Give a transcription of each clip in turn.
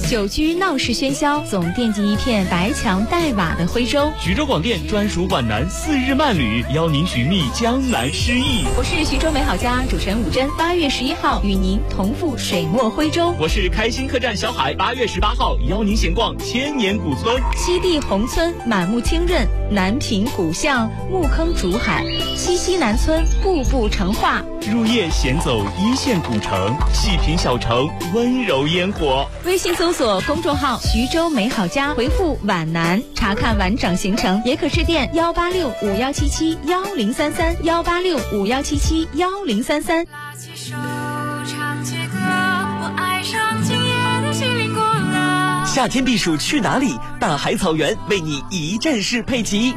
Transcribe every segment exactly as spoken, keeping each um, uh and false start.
久居闹市喧嚣，总惦记一片白墙黛瓦的徽州。 徐州广电专属皖南四日慢旅，邀您寻觅江南诗意。 我是徐州美好家主持人武珍，八月十一号与您同赴水墨徽州。 我是开心客栈小海，八月十八号邀您闲逛千年古村。 西递宏村满目清润，南平古巷木坑竹海，西溪南村步步成画。 入夜闲走一线古城，细品小城温柔烟火。 微信搜索公众号徐州美好家，回复皖南查看完整行程，也可致电幺八六五幺七七幺零三三幺八六五幺七七幺零三三。 拉起手唱起歌，我爱上今夜的心灵过了。 夏天避暑去哪里？大海草原为你一站式配齐。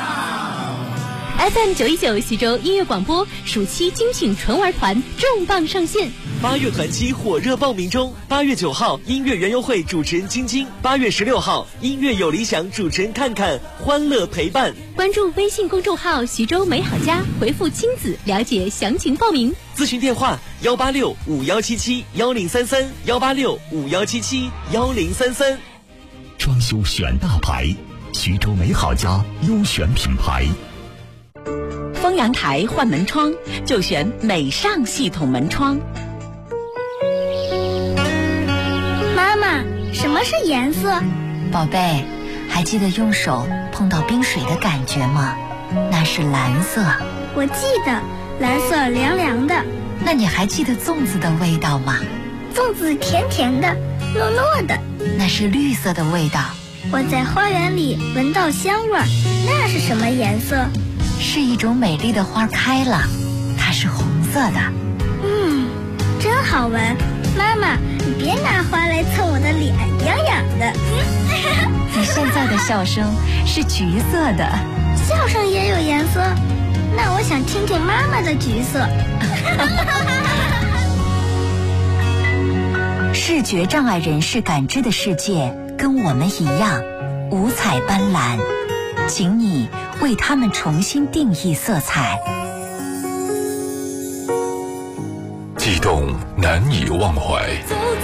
F M 九一九徐州音乐广播暑期精品纯玩团重磅上线， 八月团期火热报名中。八月九号，音乐园游会主持人晶晶；八月十六号，音乐有理想主持人看看，欢乐陪伴。 关注微信公众号徐州美好家，回复亲子了解详情报名。 咨询电话幺八六五幺七七幺零三三幺八六五幺七七幺零三三。 装修选大牌，徐州美好家优选品牌。 丰阳台换门窗就选美尚系统门窗。 妈妈，什么是颜色？ 宝贝，还记得用手碰到冰水的感觉吗？那是蓝色。 我记得，蓝色凉凉的。 那你还记得粽子的味道吗？ 粽子甜甜的，糯糯的。 那是绿色的味道。 我在花园里闻到香味儿，那是什么颜色？ 是一种美丽的花开了，它是红色的。 嗯，真好闻。妈妈，你别拿花来蹭我的脸，痒痒的。 你现在的笑声是橘色的。 笑声也有颜色？那我想听听妈妈的橘色。 视觉障碍人士感知的世界跟我们一样五彩斑斓，请你为他们重新定义色彩。 悸动难以忘怀，